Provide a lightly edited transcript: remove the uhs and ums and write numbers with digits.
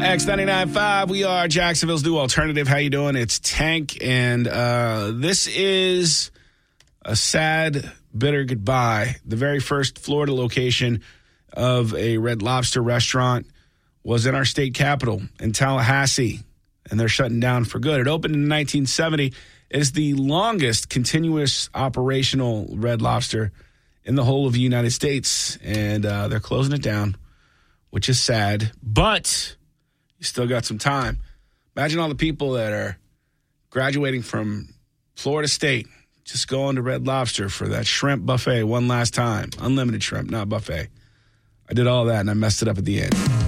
X99.5, we are Jacksonville's new alternative. How you doing? It's Tank, and this is a sad, bitter goodbye. The very first Florida location of a Red Lobster restaurant was in our state capital in Tallahassee, and they're shutting down for good. It opened in 1970. It is the longest continuous operational Red Lobster in the whole of the United States, and they're closing it down, which is sad, but you still got some time. Imagine all the people that are graduating from Florida State, just going to Red Lobster for that shrimp buffet one last time. Unlimited shrimp, not buffet. I did all that, and I messed it up at the end.